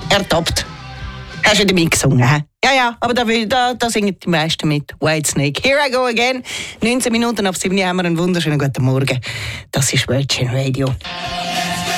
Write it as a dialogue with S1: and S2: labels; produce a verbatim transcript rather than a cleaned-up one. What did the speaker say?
S1: ertappt. Hast du wieder mitgesungen, hä? Ja, ja, aber da, da, da singen die meisten mit. Whitesnake. Here I go again. neunzehn Minuten ab sieben haben wir einen wunderschönen guten Morgen. Das ist Virgin Radio.